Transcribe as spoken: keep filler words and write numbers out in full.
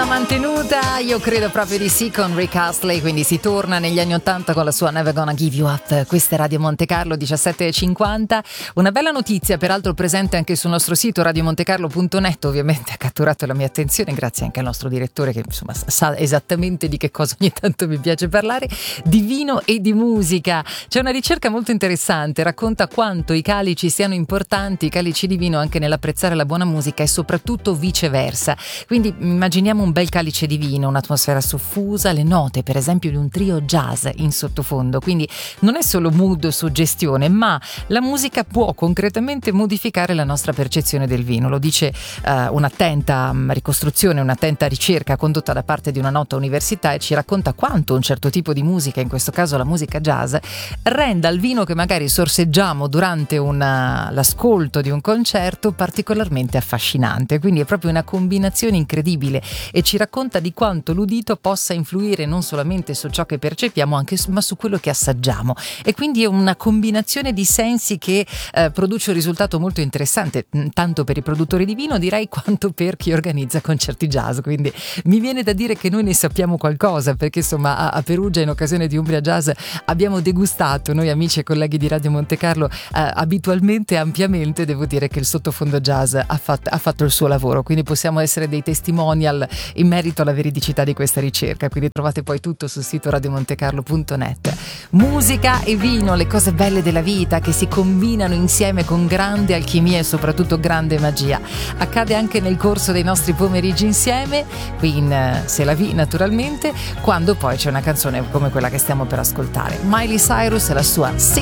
l'hanno mantenuta? Io credo proprio di sì, con Rick Astley, quindi si torna negli anni ottanta con la sua Never Gonna Give You Up. Questa è Radio Monte Carlo, diciassette e cinquanta. Una bella notizia, peraltro presente anche sul nostro sito radio monte carlo punto net, ovviamente ha catturato la mia attenzione, grazie anche al nostro direttore che insomma sa esattamente di che cosa ogni tanto mi piace parlare, di vino e di musica. C'è una ricerca molto interessante, racconta quanto i calici siano importanti, i calici di vino, anche nell'apprezzare la buona musica e soprattutto viceversa. Quindi immaginiamo un bel calice di vino, un'atmosfera soffusa, le note per esempio di un trio jazz in sottofondo, quindi non è solo mood o suggestione, ma la musica può concretamente modificare la nostra percezione del vino. Lo dice uh, un'attenta um, ricostruzione, un'attenta ricerca condotta da parte di una nota università, e ci racconta quanto un certo tipo di musica, in questo caso la musica jazz, renda il vino che magari sorseggiamo durante una, l'ascolto di un concerto particolarmente affascinante. Quindi è proprio una combinazione incredibile, e ci racconta di quanto l'udito possa influire non solamente su ciò che percepiamo, anche su, ma su quello che assaggiamo, e quindi è una combinazione di sensi che eh, produce un risultato molto interessante, tanto per i produttori di vino direi quanto per chi organizza concerti jazz. Quindi mi viene da dire che noi ne sappiamo qualcosa, perché insomma a, a Perugia, in occasione di Umbria Jazz, abbiamo degustato, noi amici e colleghi di Radio Monte Carlo, eh, abitualmente ampiamente. Devo dire che il sottofondo jazz ha fatto, ha fatto il suo lavoro, quindi possiamo essere dei testimonial in merito alla veridicità di questa ricerca. Quindi trovate poi tutto sul sito radio monte carlo punto net. Musica e vino, le cose belle della vita che si combinano insieme con grande alchimia e soprattutto grande magia. Accade anche nel corso dei nostri pomeriggi insieme, qui in C'est la vie naturalmente, quando poi c'è una canzone come quella che stiamo per ascoltare, Miley Cyrus e la sua